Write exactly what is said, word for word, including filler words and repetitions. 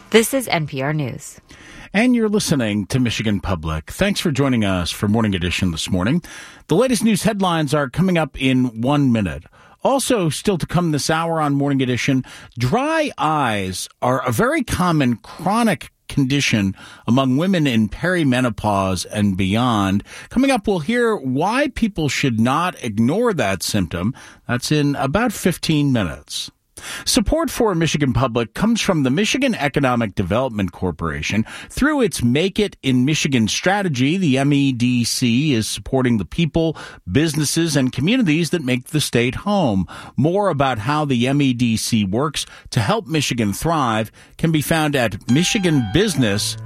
This is N P R News. And you're listening to Michigan Public. Thanks for joining us for Morning Edition this morning. The latest news headlines are coming up in one minute. Also, still to come this hour on Morning Edition, dry eyes are a very common chronic condition among women in perimenopause and beyond. Coming up, we'll hear why people should not ignore that symptom. That's in about fifteen minutes. Support for Michigan Public comes from the Michigan Economic Development Corporation. Through its Make It in Michigan strategy, the M E D C is supporting the people, businesses, and communities that make the state home. More about how the M E D C works to help Michigan thrive can be found at michigan business